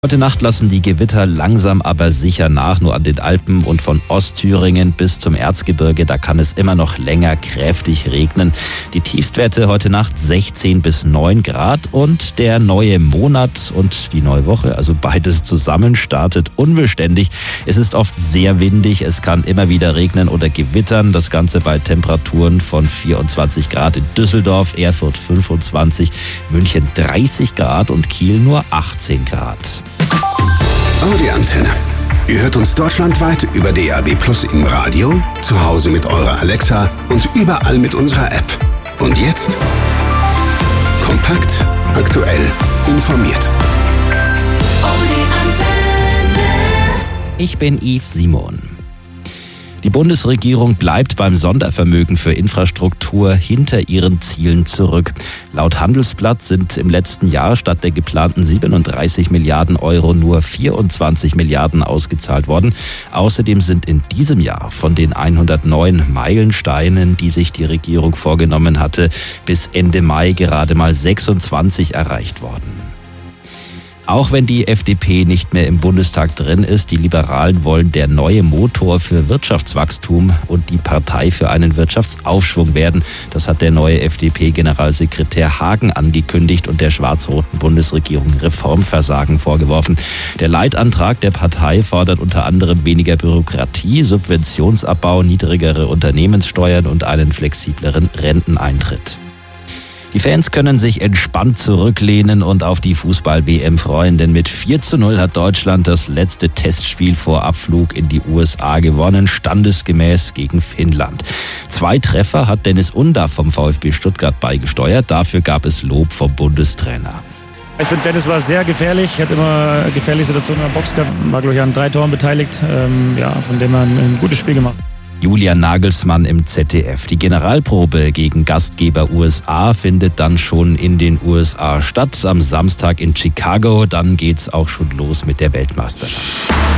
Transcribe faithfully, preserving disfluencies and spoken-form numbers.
Heute Nacht lassen die Gewitter langsam aber sicher nach, nur an den Alpen und von Ostthüringen bis zum Erzgebirge, da kann es immer noch länger kräftig regnen. Die Tiefstwerte heute Nacht sechzehn bis neun Grad und der neue Monat und die neue Woche, also beides zusammen, startet unbeständig. Es ist oft sehr windig, es kann immer wieder regnen oder gewittern, das Ganze bei Temperaturen von vierundzwanzig Grad in Düsseldorf, Erfurt fünfundzwanzig, München dreißig Grad und Kiel nur achtzehn Grad. Audi Antenne. Ihr hört uns deutschlandweit über D A B Plus im Radio, zu Hause mit eurer Alexa und überall mit unserer App. Und jetzt kompakt, aktuell, informiert. Audi Antenne. Ich bin Yves Simon. Die Bundesregierung bleibt beim Sondervermögen für Infrastruktur hinter ihren Zielen zurück. Laut Handelsblatt sind im letzten Jahr statt der geplanten siebenunddreißig Milliarden Euro nur vierundzwanzig Milliarden ausgezahlt worden. Außerdem sind in diesem Jahr von den hundertneun Meilensteinen, die sich die Regierung vorgenommen hatte, bis Ende Mai gerade mal sechsundzwanzig erreicht worden. Auch wenn die F D P nicht mehr im Bundestag drin ist, die Liberalen wollen der neue Motor für Wirtschaftswachstum und die Partei für einen Wirtschaftsaufschwung werden. Das hat der neue F D P-Generalsekretär Hagen angekündigt und der schwarz-roten Bundesregierung Reformversagen vorgeworfen. Der Leitantrag der Partei fordert unter anderem weniger Bürokratie, Subventionsabbau, niedrigere Unternehmenssteuern und einen flexibleren Renteneintritt. Die Fans können sich entspannt zurücklehnen und auf die Fußball-W M freuen, denn mit vier zu null hat Deutschland das letzte Testspiel vor Abflug in die U S A gewonnen, standesgemäß gegen Finnland. Zwei Treffer hat Dennis Undaff vom VfB Stuttgart beigesteuert, dafür gab es Lob vom Bundestrainer. Ich finde, Dennis war sehr gefährlich, hat immer gefährliche Situationen in der Box gehabt, war glaube ich an drei Toren beteiligt, ähm, ja, von dem er ein, ein gutes Spiel gemacht. Julian Nagelsmann im Z D F. Die Generalprobe gegen Gastgeber U S A findet dann schon in den U S A statt. Am Samstag in Chicago. Dann geht's auch schon los mit der Weltmeisterschaft.